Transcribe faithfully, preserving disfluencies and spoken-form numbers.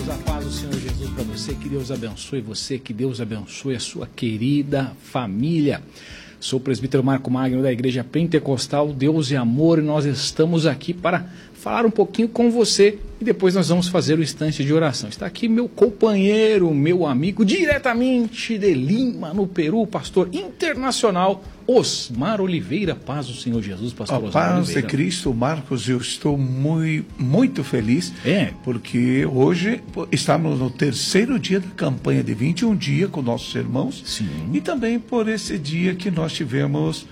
Queridos, a paz do Senhor Jesus para você, que Deus abençoe você, que Deus abençoe a sua querida família. Sou o presbítero Marco Magno da Igreja Pentecostal Deus e Amor e nós estamos aqui para falar um pouquinho com você e depois nós vamos fazer o instante de oração. Está aqui meu companheiro, meu amigo, diretamente de Lima, no Peru, pastor internacional, Osmar Oliveira. Paz do Senhor Jesus, pastor A Osmar paz Oliveira. de Cristo, Marcos, eu estou muito, muito feliz, é. porque hoje estamos no terceiro dia da campanha de vinte e um dias com nossos irmãos. Sim. E também por esse dia que nós tivemos